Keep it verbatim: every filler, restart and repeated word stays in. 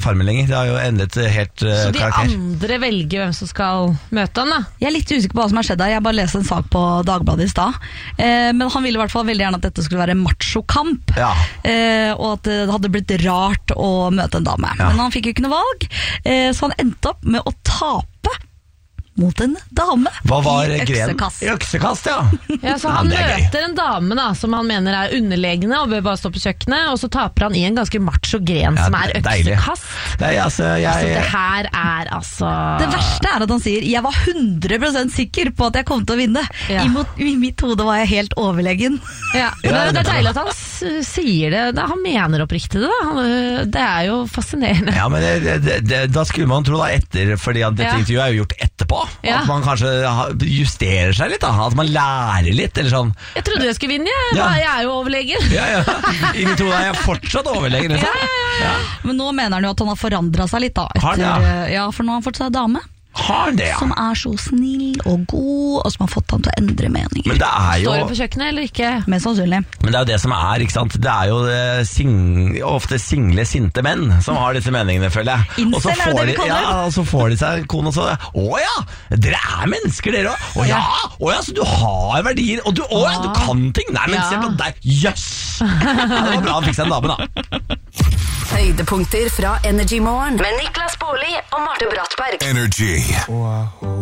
Farmen lenger. Det har jo endret helt uh, Så de karakter. andre velger hvem som skal møte han da? Jeg er litt usikker på hva som har skjedd her. Jeg bare leste en sak på Dagbladet i stad. Eh, men han ville i hvert fall veldig gjerne at dette skulle være machokamp. Ja. Eh, og at det hadde blitt rart å møte en dame. Ja. Men han fikk jo ikke noe valg, eh, så han endte opp med å tape mot en dame. Hva var i grenen? øksekast. I øksekast, ja. Ja, så Ja, han det er gøy. møter en dame da, som han mener er underlegne og bør bare stå på kjøkkenet, og så taper han i en ganske macho gren Ja, som er deilig. øksekast. Nei, altså, jeg... Så det her er altså... Det verste er at han sier jeg var hundre prosent sikker på at jeg kom til å vinne. Ja. I, mot, I mitt hode var jeg helt overlegen. Ja, men det, det er deilig at han s- sier det. Da, han mener oppriktig det da. Han, øh, det er jo fascinerende. Ja, men det, det, det, da skulle man tro da etter, fordi at dette Ja. intervjuet er jo gjort etterpå. Ja. At man kanskje ha- justerer seg litt da, at man lærer litt, eller sånn. Jeg trodde jeg skulle vinne, jeg, Ja. jeg er jo overlegen. Ja, ja. I mitt hode er jeg fortsatt overlegen, liksom. Ja, ja, Men nå mener han jo at han har forandret seg litt da. Har han, Etter, ja? ja, for nå har han fått seg dame. Har det, ja. Som er så snill og god, og som har fått han til å endre meninger. Men det er jo... Står det på kjøkkenet eller ikke? Mest sannsynlig. Men det er jo det som er, ikke sant? Det er jo eh, sing ofte single, sinte menn som har disse meningene, føler jeg. Incel, Og så er det får det vi de, kaller ja, og så får de seg kone og så, å ja, dere er mennesker dere også. Å ja, å ja, så du har verdier, og du, å ja, du kan ting. Nei, men Ja. se på deg, jøss! Ja, det var bra han fikk seg en dame da. Høydepunkter fra Energy Morgen med Niklas Baarli og Marte Brattberg. Energy. Oh, I hope